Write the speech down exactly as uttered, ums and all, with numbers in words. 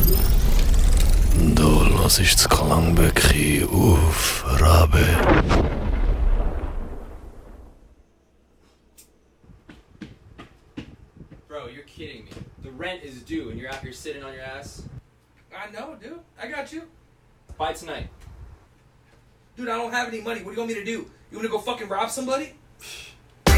Du hörst Klangbäckchen auf Rabe. Bro, you're kidding me. The rent is due and you're out here sitting on your ass? I know, dude. I got you. Buy tonight. Dude, I don't have any money. What do you want me to do? You want to go fucking rob somebody?